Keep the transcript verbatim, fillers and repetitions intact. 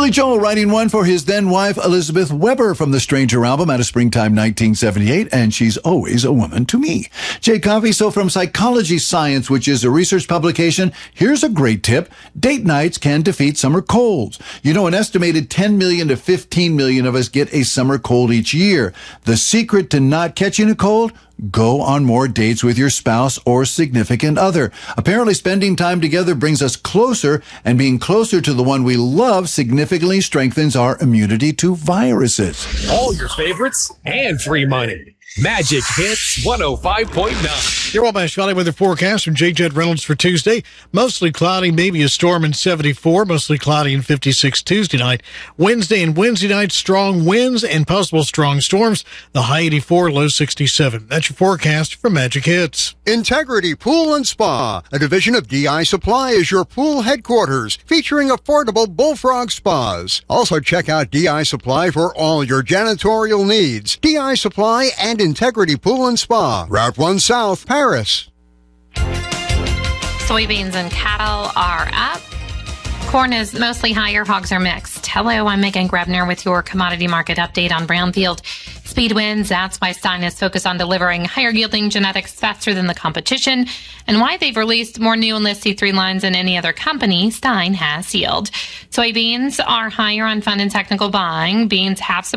Billy Joel writing one for his then-wife Elizabeth Weber from the Stranger album out of springtime nineteen seventy-eight, and she's always a woman to me. Jay Coffey, so from Psychology Science, which is a research publication, here's a great tip. Date nights can defeat summer colds. You know, an estimated ten million to fifteen million of us get a summer cold each year. The secret to not catching a cold? Go on more dates with your spouse or significant other. Apparently, spending time together brings us closer, and being closer to the one we love significantly strengthens our immunity to viruses. All your favorites and free money. Magic Hits one oh five point nine. Your Wabash Valley weather forecast from J. Jet Reynolds for Tuesday. Mostly cloudy, maybe a storm in seventy-four. Mostly cloudy in fifty-six Tuesday night. Wednesday and Wednesday night, strong winds and possible strong storms. The high eighty-four, low sixty-seven. That's your forecast for Magic Hits. Integrity Pool and Spa, a division of D I Supply, is your pool headquarters, featuring affordable bullfrog spas. Also check out D I Supply for all your janitorial needs. D I Supply and Integrity Pool and Spa, Route one South, Paris. Soybeans and cattle are up. Corn is mostly higher. Hogs are mixed. Hello, I'm Megan Grebner with your commodity market update on Brownfield. Speed wins. That's why Stein is focused on delivering higher yielding genetics faster than the competition, and why they've released more new Enlist C three lines than any other company. Stein has yield. Soybeans are higher on fund and technical buying. Beans have